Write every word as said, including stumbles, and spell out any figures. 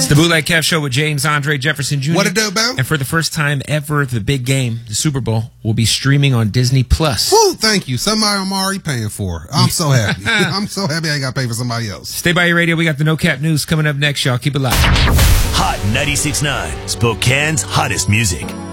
the Bootleg Kev Show with James Andre Jefferson Junior What it do, Bam? And for the first time ever, the big game, the Super Bowl, will be streaming on Disney Plus. Woo, thank you. Somebody I'm already paying for. I'm so happy. I'm so happy I ain't got to pay for somebody else. Stay by your radio. We got the No Cap News coming up next, y'all. Keep it live. Hot ninety-six point nine, Spokane's hottest music.